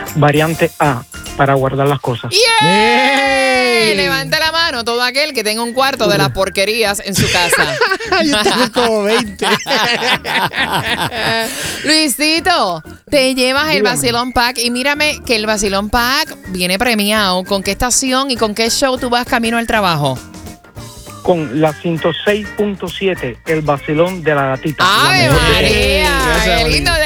Variante A, para guardar las cosas. ¡Yeah! Levanta la mano todo aquel que tenga un cuarto de las porquerías en su casa. Yo tengo como 20. Luisito, te llevas el Vacilón Pack y mírame que el Vacilón Pack viene premiado. ¿Con qué estación y con qué show tú vas camino al trabajo? Con la 106.7, el vacilón de la gatita. ¡Ave La mejor de todas. María! Gracias, ¡Qué lindo